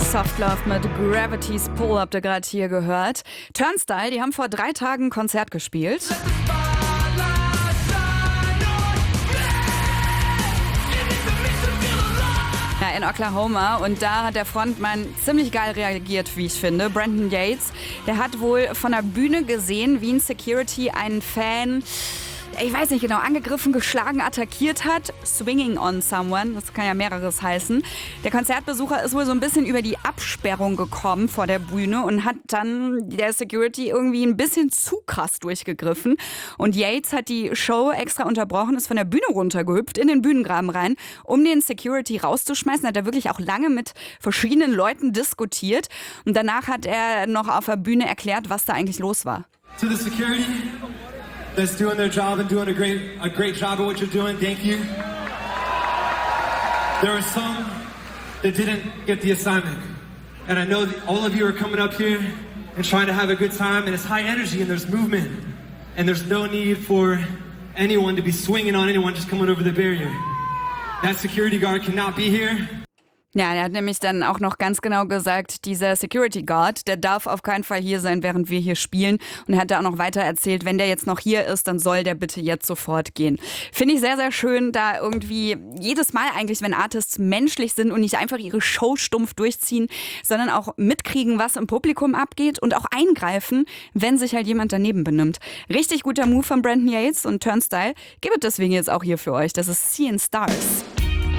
Soft Love mit Gravity's Pull habt ihr gerade hier gehört. Turnstile, die haben vor 3 Tagen ein Konzert gespielt. Ja, in Oklahoma, und da hat der Frontmann ziemlich geil reagiert, wie ich finde. Brandon Yates, der hat wohl von der Bühne gesehen, wie ein Security einen Fan, ich weiß nicht genau, angegriffen, geschlagen, attackiert hat. Swinging on someone, das kann ja mehreres heißen. Der Konzertbesucher ist wohl so ein bisschen über die Absperrung gekommen vor der Bühne und hat dann der Security irgendwie ein bisschen zu krass durchgegriffen. Und Yates hat die Show extra unterbrochen, ist von der Bühne runtergehüpft, in den Bühnengraben rein, um den Security rauszuschmeißen. Hat er wirklich auch lange mit verschiedenen Leuten diskutiert. Und danach hat er noch auf der Bühne erklärt, was da eigentlich los war. To the security that's doing their job and doing a great job at what you're doing, thank you. There are some that didn't get the assignment. And I know that all of you are coming up here and trying to have a good time, and it's high energy and there's movement. And there's no need for anyone to be swinging on anyone just coming over the barrier. That security guard cannot be here. Ja, er hat nämlich dann auch noch ganz genau gesagt, dieser Security Guard, der darf auf keinen Fall hier sein, während wir hier spielen. Und er hat da auch noch weiter erzählt, wenn der jetzt noch hier ist, dann soll der bitte jetzt sofort gehen. Finde ich sehr, sehr schön, da irgendwie jedes Mal eigentlich, wenn Artists menschlich sind und nicht einfach ihre Show stumpf durchziehen, sondern auch mitkriegen, was im Publikum abgeht und auch eingreifen, wenn sich halt jemand daneben benimmt. Richtig guter Move von Brandon Yates und Turnstile. Gebe deswegen jetzt auch hier für euch. Das ist Seeing Stars.